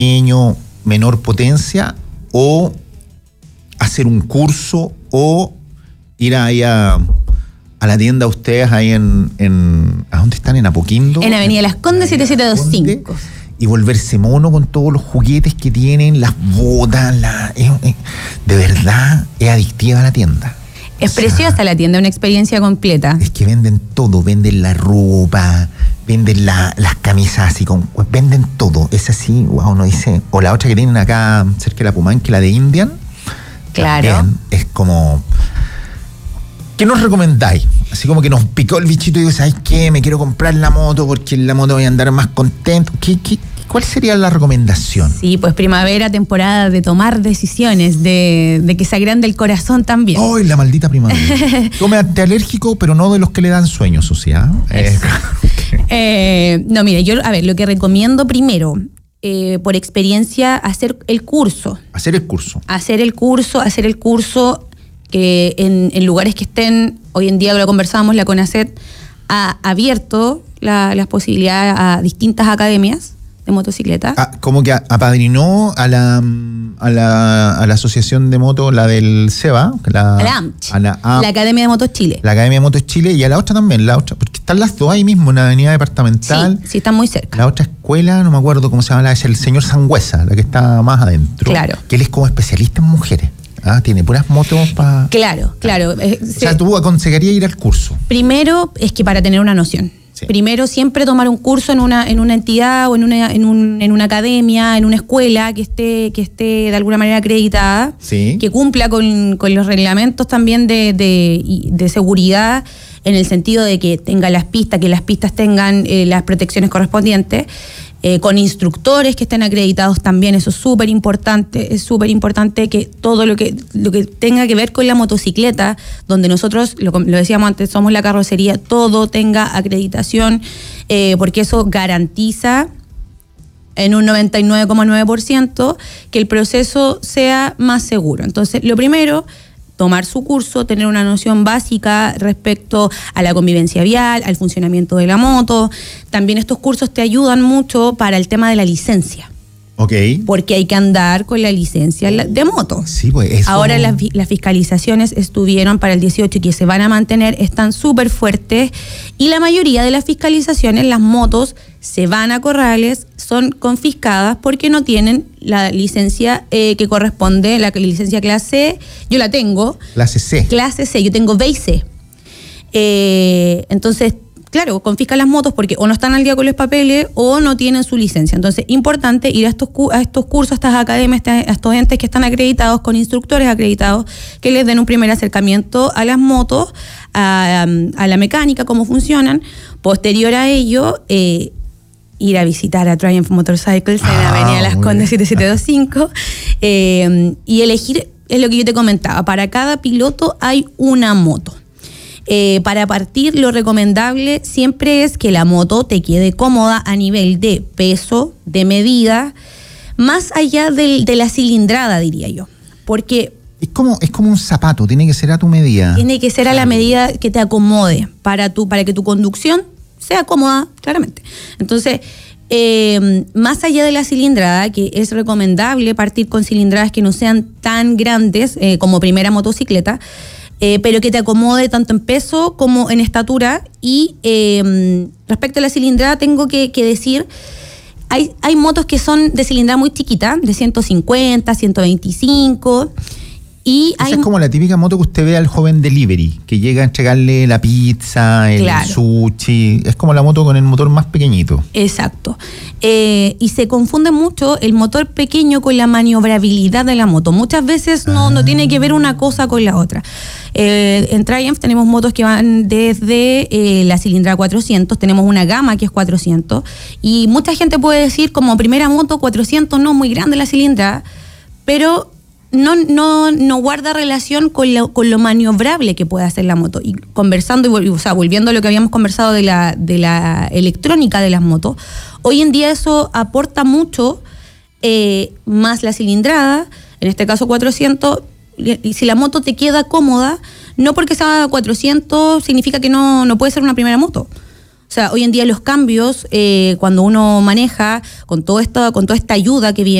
pequeño, menor potencia, o hacer un curso, o ir ahí a la tienda ustedes ahí en ¿a dónde están? En Apoquindo. En Avenida Las Condes 7725. Y volverse mono con todos los juguetes que tienen, las botas, de verdad es adictiva la tienda. Es preciosa la tienda, una experiencia completa. Es que venden todo, venden la ropa, venden las camisas así, venden todo. Es así, wow, uno dice. O la otra que tienen acá cerca de la Pumanque, la de Indian. Claro. También es como... ¿Qué nos recomendáis? Así como que nos picó el bichito y digo, ¿sabes qué? Me quiero comprar la moto porque en la moto voy a andar más contento. ¿Cuál sería la recomendación? Sí, pues primavera, temporada de tomar decisiones, de que se agrande el corazón también. ¡Ay, la maldita primavera! Tome antialérgico, pero no de los que le dan sueño, Sucia. No, mire, yo, a ver, lo que recomiendo primero, por experiencia, hacer el curso. Hacer el curso. En lugares que estén, hoy en día lo conversábamos, la CONACET ha abierto las posibilidades a distintas academias de motocicleta. Como que apadrinó a la asociación de moto, la del SEBA, la AMCH, la Academia de Motos Chile. La Academia de Motos Chile, y a la otra también, porque están las dos ahí mismo, en la avenida departamental. Sí, están muy cerca. La otra escuela, no me acuerdo cómo se llama, es el señor Sangüesa, la que está más adentro. Claro. Que él es como especialista en mujeres. Tiene puras motos para... Claro. O sea, tú aconsejarías ir al curso. Primero, es que para tener una noción. Sí. Primero, siempre tomar un curso en una entidad o en una academia, en una escuela que esté de alguna manera acreditada, sí, que cumpla con los reglamentos también de seguridad, en el sentido de que tenga que las pistas tengan las protecciones correspondientes, con instructores que estén acreditados también. Eso es súper importante que todo lo que tenga que ver con la motocicleta, donde nosotros, lo decíamos antes, somos la carrocería, todo tenga acreditación, porque eso garantiza en un 99,9% que el proceso sea más seguro. Entonces, lo primero, tomar su curso, tener una noción básica respecto a la convivencia vial, al funcionamiento de la moto. También estos cursos te ayudan mucho para el tema de la licencia. Ok. Porque hay que andar con la licencia de moto. Sí, pues. Ahora las fiscalizaciones estuvieron para el 18 y que se van a mantener, están súper fuertes, y la mayoría de las fiscalizaciones, las motos se van a corrales, son confiscadas porque no tienen la licencia que corresponde, la licencia clase C. Yo la tengo. Clase C. Clase C, yo tengo B y C. Entonces, claro, confiscan las motos porque o no están al día con los papeles o no tienen su licencia. Entonces, importante ir a estos cursos, a estas academias, a estos entes que están acreditados, con instructores acreditados, que les den un primer acercamiento a las motos, a la mecánica, cómo funcionan. Posterior a ello, ir a visitar a Triumph Motorcycles en la Avenida Las Condes 7725 y elegir, es lo que yo te comentaba, para cada piloto hay una moto. Para partir, lo recomendable siempre es que la moto te quede cómoda a nivel de peso, de medida, más allá de la cilindrada, diría yo. Porque es como un zapato, tiene que ser a tu medida. Tiene que ser a la medida que te acomode para que tu conducción sea cómoda, claramente. Entonces, más allá de la cilindrada, que es recomendable partir con cilindradas que no sean tan grandes como primera motocicleta, pero que te acomode tanto en peso como en estatura. Y respecto a la cilindrada, tengo que decir, hay motos que son de cilindrada muy chiquita, de 150, 125... Esa es como la típica moto que usted ve al joven delivery, que llega a entregarle la pizza, el sushi. Es como la moto con el motor más pequeñito. Exacto. Y se confunde mucho el motor pequeño con la maniobrabilidad de la moto. Muchas veces no tiene que ver una cosa con la otra. En Triumph tenemos motos que van desde la cilindrada 400, tenemos una gama que es 400, y mucha gente puede decir como primera moto 400, no, muy grande la cilindrada, pero no guarda relación con lo maniobrable que puede hacer la moto. Y conversando, volviendo a lo que habíamos conversado de la electrónica de las motos, hoy en día eso aporta mucho, más la cilindrada, en este caso 400, y si la moto te queda cómoda, no porque sea 400 significa que no puede ser una primera moto. sea, hoy en día los cambios, cuando uno maneja con toda esta ayuda que viene,